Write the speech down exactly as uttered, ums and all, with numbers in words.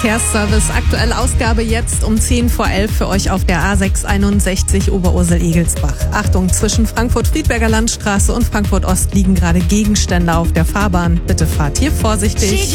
Verkehrsservice, aktuelle Ausgabe jetzt um zehn vor elf für euch auf der A sechs einundsechzig Oberursel-Egelsbach. Achtung, zwischen Frankfurt-Friedberger Landstraße und Frankfurt Ost liegen gerade Gegenstände auf der Fahrbahn. Bitte fahrt hier vorsichtig.